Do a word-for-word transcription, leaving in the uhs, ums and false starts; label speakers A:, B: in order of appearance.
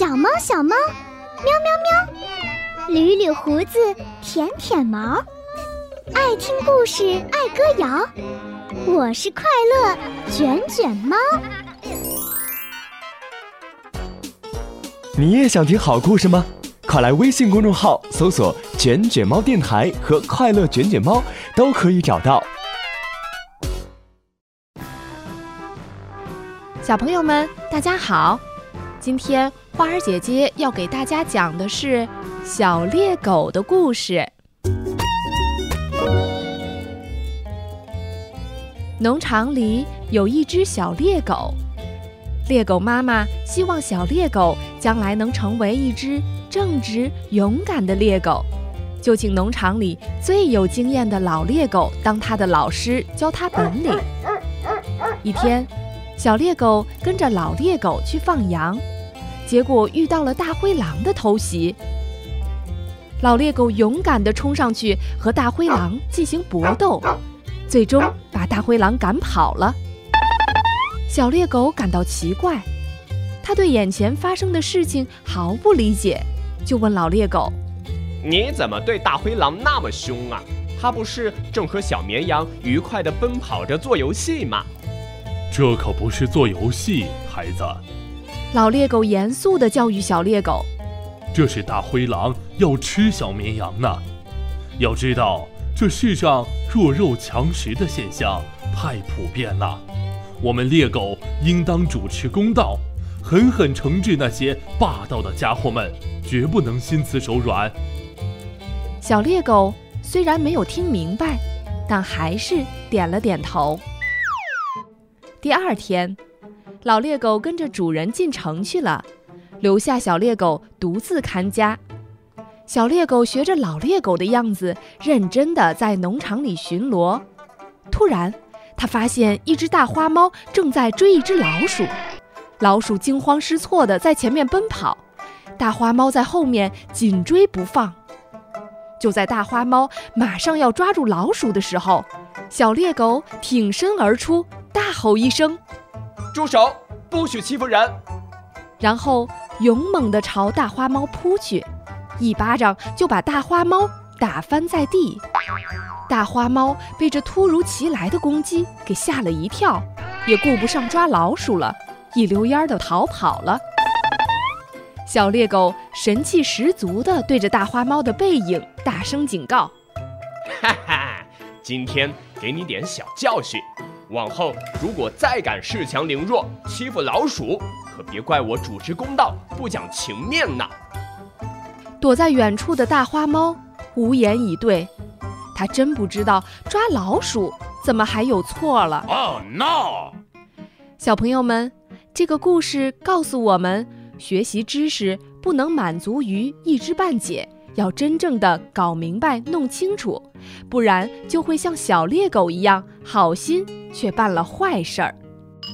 A: 小猫小猫，喵喵喵，捋捋胡子，舔舔毛，爱听故事，爱歌谣，我是快乐卷卷猫。
B: 你也想听好故事吗？快来微信公众号搜索卷卷猫电台和快乐卷卷猫，都可以找到。
C: 小朋友们大家好，今天花儿姐姐要给大家讲的是小猎狗的故事。农场里有一只小猎狗，猎狗妈妈希望小猎狗将来能成为一只正直勇敢的猎狗，就请农场里最有经验的老猎狗当它的老师，教它本领。一天，小猎狗跟着老猎狗去放羊，结果遇到了大灰狼的偷袭。老猎狗勇敢地冲上去和大灰狼进行搏斗，最终把大灰狼赶跑了。小猎狗感到奇怪，他对眼前发生的事情毫不理解，就问老猎狗：
D: 你怎么对大灰狼那么凶啊？他不是正和小绵羊愉快地奔跑着做游戏吗？
E: 这可不是做游戏，孩子。
C: 老猎狗严肃地教育小猎狗：
E: 这是大灰狼要吃小绵羊呢。要知道，这世上弱肉强食的现象太普遍了，我们猎狗应当主持公道，狠狠惩治那些霸道的家伙们，绝不能心慈手软。
C: 小猎狗虽然没有听明白，但还是点了点头。第二天，老猎狗跟着主人进城去了，留下小猎狗独自看家。小猎狗学着老猎狗的样子，认真地在农场里巡逻。突然，他发现一只大花猫正在追一只老鼠，老鼠惊慌失措地在前面奔跑，大花猫在后面紧追不放。就在大花猫马上要抓住老鼠的时候，小猎狗挺身而出，大吼一声：
D: 住手，不许欺负人！
C: 然后勇猛地朝大花猫扑去，一巴掌就把大花猫打翻在地。大花猫被这突如其来的攻击给吓了一跳，也顾不上抓老鼠了，一溜烟地逃跑了。小猎狗神气十足地对着大花猫的背影大声警告：
D: 哈哈，今天给你点小教训，往后如果再敢恃强凌弱，欺负老鼠，可别怪我主持公道，不讲情面呢。
C: 躲在远处的大花猫无言以对，他真不知道抓老鼠怎么还有错了。
E: Oh no！
C: 小朋友们，这个故事告诉我们，学习知识不能满足于一知半解，要真正的搞明白弄清楚，不然就会像小猎狗一样，好心却办了坏事儿。